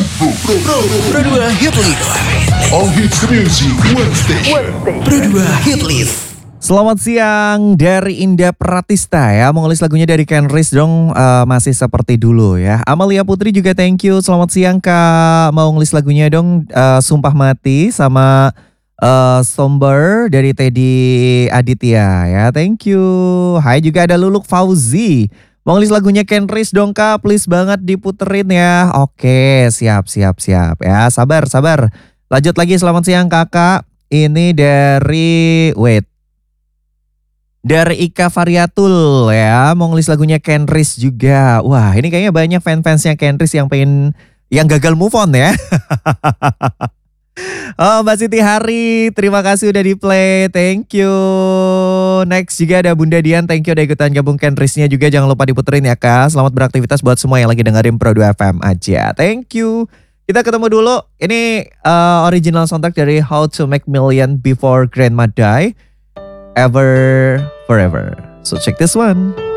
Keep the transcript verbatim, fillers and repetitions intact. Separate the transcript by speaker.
Speaker 1: Pro, Pro, Pro,
Speaker 2: Pro dua Hit List.
Speaker 1: All hits music, one station.
Speaker 2: Pro dua Hit List.
Speaker 3: Selamat siang dari Indah Pratista ya. Mau ngelis lagunya dari Ken Riz dong, uh, masih seperti dulu ya. Amalia Putri juga thank you. Selamat siang Kak. Mau ngelis lagunya dong, uh, Sumpah Mati sama uh, Somber dari Teddy Aditya ya. Thank you. Hai juga ada Luluk Fauzi. Mau ngelis lagunya Ken Riz dong Kak. Please banget diputerin ya. Oke siap siap siap ya. Sabar sabar. Lanjut lagi, selamat siang kakak. Ini dari, wait. Dari Ika Variatul ya, mau ngelis lagunya Ken Riz juga. Wah ini kayaknya banyak fan-fansnya Ken Riz yang pengen, yang gagal move on ya. Oh Mbak Siti Hari, terima kasih udah di play, thank you. Next juga ada Bunda Dian, thank you udah ikutan gabung Ken Riznya juga. Jangan lupa diputerin ya Kak. Selamat beraktivitas buat semua yang lagi dengerin Pro dua F M aja, thank you. Kita ketemu dulu, ini uh, original soundtrack dari How to Make Million Before Grandma Die, Ever Forever. So check this one.